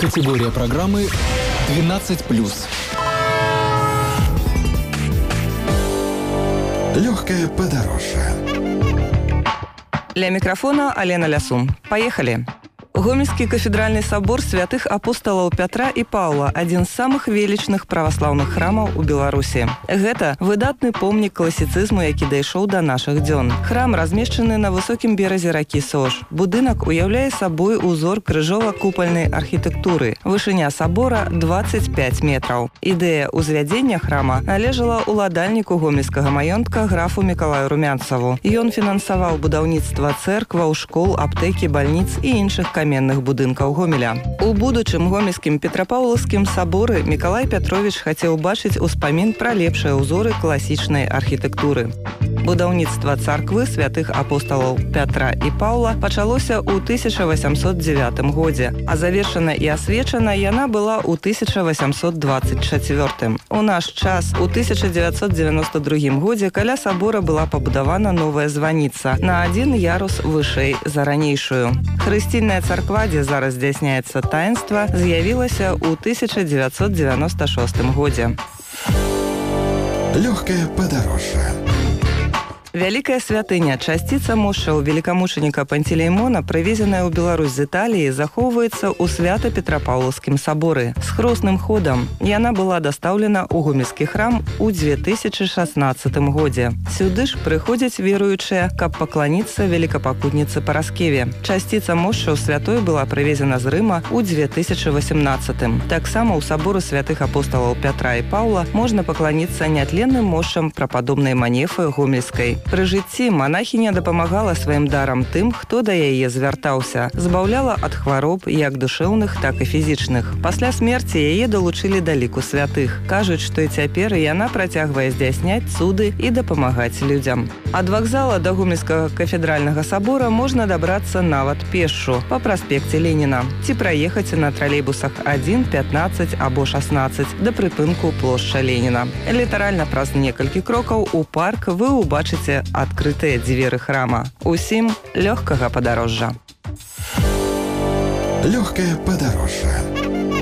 Категория программы 12+. Легкое подорожье. Для микрофона Алена Лясун. Поехали! Гомельскі кафедральны сабор святых апосталаў Пятра і Паўла – адзін з самых велічных праваслаўных храмаў у Беларусі. Гэта выдатны помнік класіцызму, які дайшоў да нашых дзён. Храм размешчаны на высокім беразе ракі Сож. Будынак уяўляе сабой узор крыжова-купальнай архітэктуры. Вышыня сабора – 25 метраў. Ідэя ўзвядзення храма належала уладальніку гомельскага маёнтка графу Мікалаю Румянцаву. Ён фінансаваў будаўніцтва цэркваў, школ, аптэкі, бальніц і іншых каменных будынкаў Гомеля. У будучым гомельскім Петрапаўлаўскім саборы Мікалай Пятровіч хацеў бачыць успамін пра лепшыя ўзоры класічнай архітэктуры. Будаўніцтва царквы святых апосталаў Пятра і Паўла пачалося ў 1809 годзе, а завершана і асвечана яна была ў 1824. У наш час, у 1992 годзе, каля сабора была пабудавана новая званіца на адзін ярус вышэй за ранейшую. Хрысцільная царква, дзе зараз здзяйсняецца таінства, з'явілася ў 1996 годзе. Легкое подорожье. Вялікая святыня, часціца мошчаў велікамучаніка Пантелеймона, прывезеная ў Беларусь з Італіі, захоўваецца ў Свята-Петрапаўлаўскім саборы. З хросным ходам яна была дастаўлена ў гомельскі храм у 2016 годзе. Сюды ж прыходзяць веруючыя, каб пакланіцца велікапакутніцы Параскеве. Часціца мошчаў святой была прывезена з Рыма ў 2018. Таксама ў сабору святых апосталаў Пятра і Паўла можна пакланіцца нятленным мошчам прападобнай Манефы Гомельскай. Пры жыцці манахіня дапамагала сваім дарам тым, хто да яе звяртаўся, збаўляла ад хвароб як душэўных, так і фізічных. Пасля смерці яе далучылі да ліку святых. Кажуць, што і цяпер яна працягвае здзяйсняць цуды і дапамагаць людзям. Ад вакзала да гомельскага кафедральнага сабора можна дабрацца нават пешшу па праспекце Леніна ці праехаць на тралейбусах 1, 15 або 16 да прыпынку плошча Леніна. Літаральна праз некалькі крокаў у парк вы ўбачыце адкрытыя дзверы храма. Усім лёгкага падарожжа. Легкое подорожье.